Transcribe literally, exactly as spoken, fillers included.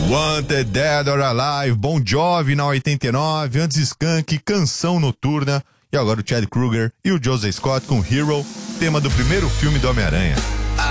Wanted, Dead or Alive, Bon Jovi na oitenta e nove, antes Skank, Canção Noturna, e agora o Chad Kroeger e o Joseph Scott com Hero, tema do primeiro filme do Homem-Aranha.